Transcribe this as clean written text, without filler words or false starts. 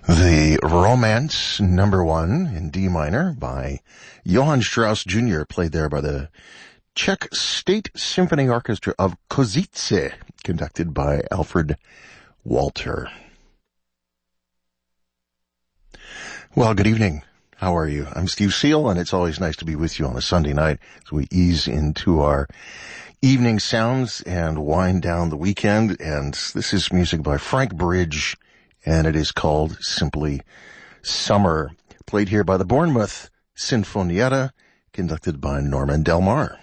The Romance number 1 in D minor by Johann Strauss Jr., played there by the Czech State Symphony Orchestra of Košice, conducted by Alfred Walter. Well, good evening. How are you? I'm Steve Seal, and it's always nice to be with you on a Sunday night as we ease into our evening sounds and wind down the weekend. And this is music by Frank Bridge, and it is called simply Summer, played here by the Bournemouth Sinfonietta, conducted by Norman Del Mar.